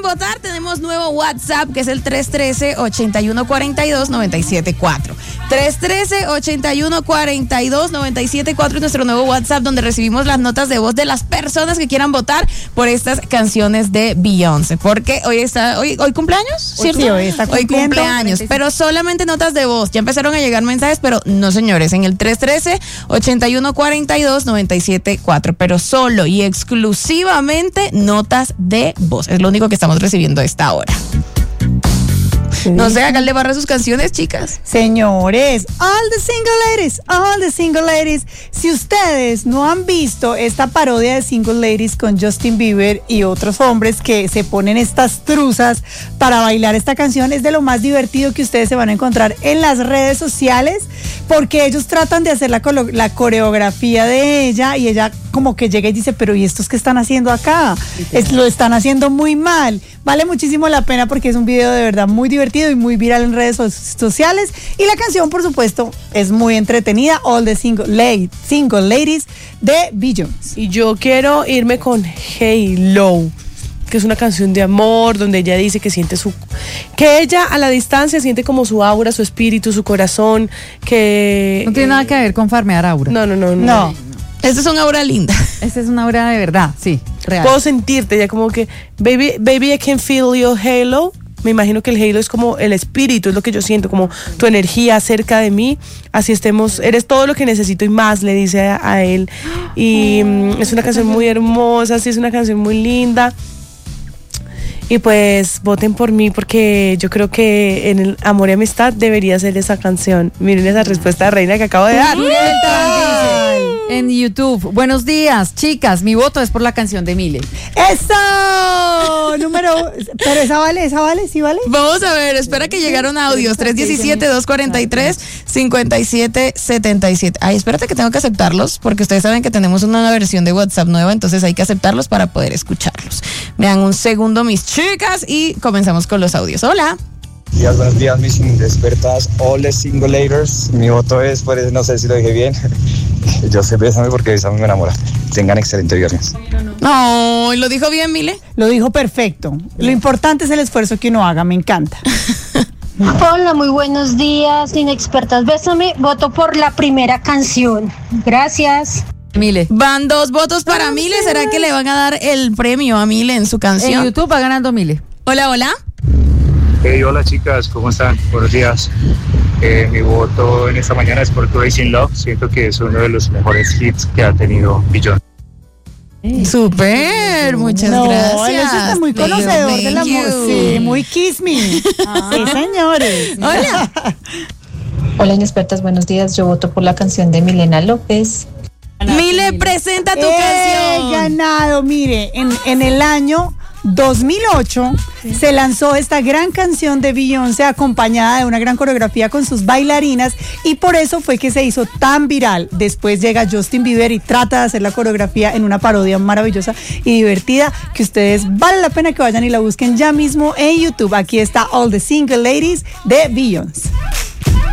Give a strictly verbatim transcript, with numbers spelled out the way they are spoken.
votar, tenemos nuevo WhatsApp, que es el tres uno tres, ocho uno cuatro dos, nueve siete cuatro. tres uno tres, ocho uno cuatro dos, nueve siete cuatro es nuestro nuevo WhatsApp, donde recibimos las notas de voz de las personas que quieran votar por estas canciones de Beyoncé. Porque hoy está, hoy, hoy cumpleaños, ¿cierto? Sí, hoy está Hoy cumpleaños, pero solamente notas de voz. Ya empezaron a llegar mensajes, pero no, señores, en el tres uno tres, ocho uno cuatro dos, nueve siete cuatro, pero solo y exclusivamente notas de voz. Es lo único que estamos recibiendo a esta hora. No sé, háganle barra sus canciones, chicas. Señores, all the single ladies, all the single ladies. Si ustedes no han visto esta parodia de Single Ladies con Justin Bieber y otros hombres que se ponen estas truzas para bailar esta canción, es de lo más divertido que ustedes se van a encontrar en las redes sociales, porque ellos tratan de hacer la, la coreografía de ella y ella como que llega y dice, pero ¿y estos qué están haciendo acá? Es, lo están haciendo muy mal. Vale muchísimo la pena porque es un video de verdad muy divertido y muy viral en redes so- sociales. Y la canción, por supuesto, es muy entretenida. All the Single, lady, single Ladies de Beyoncé. Y yo quiero irme con Halo, que es una canción de amor donde ella dice que siente su que ella a la distancia siente como su aura, su espíritu, su corazón, que no tiene eh, nada que ver con farmear aura. No, no, no, no. No. Esta es una aura linda. Esta es una aura de verdad, sí, real. Puedo sentirte ya como que baby, baby I can feel your halo. Me imagino que el halo es como el espíritu, es lo que yo siento, como tu energía cerca de mí. Así estemos, eres todo lo que necesito y más, le dice a, a él. Y oh, es una canción muy hermosa, sí, es una canción muy linda. Y pues voten por mí porque yo creo que en el Amor y Amistad debería ser esa canción. Miren esa respuesta de Reina que acabo de dar. En YouTube. Buenos días, chicas. Mi voto es por la canción de Mile. ¡Eso! Número. Pero esa vale, esa vale, sí vale. Vamos a ver, espera que llegaron audios. tres uno siete, dos cuatro tres, cinco siete siete siete. Ay, espérate que tengo que aceptarlos porque ustedes saben que tenemos una versión de WhatsApp nueva, entonces hay que aceptarlos para poder escucharlos. Me dan un segundo, mis chicas, y comenzamos con los audios. Hola. Días, buenos días, mis indespertas, all the single ladies. Mi voto es, pues, no sé si lo dije bien. Yo sé, bésame porque bésame me enamora. Tengan excelente viernes. No, ¿lo dijo bien, Mile? Lo dijo perfecto. Lo importante es el esfuerzo que uno haga, me encanta. Hola, muy buenos días, inexpertas. Bésame, voto por la primera canción. Gracias. Mile. Van dos votos para Mile. ¿Será que le van a dar el premio a Mile en su canción? En YouTube va ganando Mile. Hola, hola. Hey, hola chicas, ¿cómo están? Buenos días. Eh, mi voto en esta mañana es por Crazy in Love. Siento que es uno de los mejores hits que ha tenido Beyoncé. Súper, muchas no, gracias. Él es muy conocedor Thank del amor. you. Sí, muy kiss me. Ah. Sí, señores. Hola. Hola, inexpertas, buenos días. Yo voto por la canción de Milena López. Mile, presenta tu He canción. ganado, mire, en, en el año dos mil ocho sí. se lanzó esta gran canción de Beyoncé acompañada de una gran coreografía con sus bailarinas y por eso fue que se hizo tan viral. Después llega Justin Bieber y trata de hacer la coreografía en una parodia maravillosa y divertida que ustedes vale la pena que vayan y la busquen ya mismo en YouTube. Aquí está All the Single Ladies de Beyoncé.